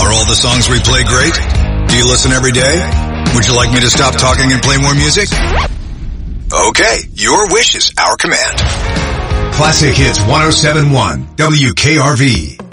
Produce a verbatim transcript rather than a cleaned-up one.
Are all the songs we play great? Do you listen every day? Would you like me to stop talking and play more music? Okay, your wish is our command. Classic Hits one oh seven point one, W K R V.